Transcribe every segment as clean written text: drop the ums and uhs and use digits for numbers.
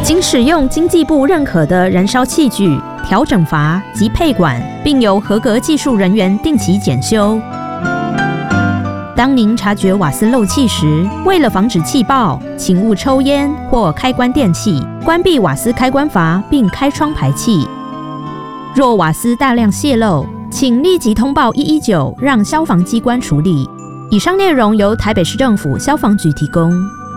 仅使用经济部认可的燃烧器具、调整阀及配管，并由合格技术人员定期检修。当您察觉瓦斯漏气时，为了防止气爆，请勿抽烟或开关电器，关闭瓦斯开关阀并开窗排气。若瓦斯大量泄漏，请立即通报119，让消防机关处理。以上内容由台北市政府消防局提供。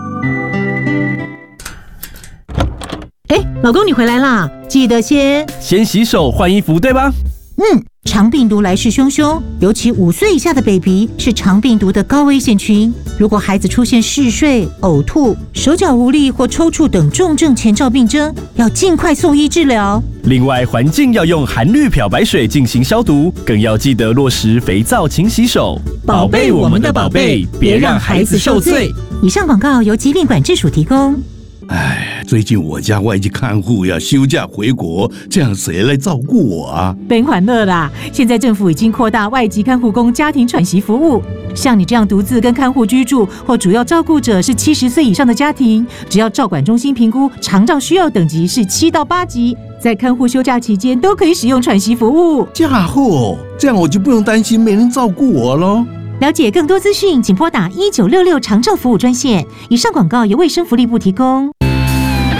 老公你回来啦，记得先洗手换衣服，对吧？ 肠病毒来势汹汹，尤其5岁以下的 baby 是肠病毒的高危险群。如果孩子出现嗜睡、呕吐、手脚无力或抽搐等重症前兆病征，要尽快送医治疗。 另外，环境要用含氯漂白水进行消毒，更要记得落实肥皂勤洗手， 宝贝我们的宝贝，别让孩子受罪。以上广告由疾病管制署提供。 最近我家外籍看护要休假回国，这样谁来照顾我啊？ 别欢乐啦！现在政府已经扩大外籍看护工家庭喘息服务，像你这样独自跟看护居住，或主要照顾者是70岁以上的家庭，只要照管中心评估长照需要等级是7到8级，在看护休假期间都可以使用喘息服务。 家伙，这样我就不用担心没人照顾我咯。 了解更多资讯，请拨打1966长照服务专线。以上广告由卫生福利部提供。